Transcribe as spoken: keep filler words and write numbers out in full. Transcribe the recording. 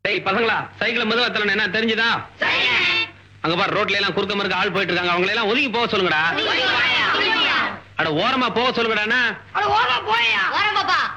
டேய் பசங்களா, சைக்கிள் மெதுவா தரணும், என்ன தெரிஞ்சுதா? அங்க பாரு, ரோட்ல எல்லாம் குறுக்க மறுக்க ஆள் போயிட்டு இருக்காங்க, அவங்களை எல்லாம் ஒதுங்கி போக சொல்லுங்கடா. அட ஓரமா போக சொல்லுங்கடா. ஓரமா போயா.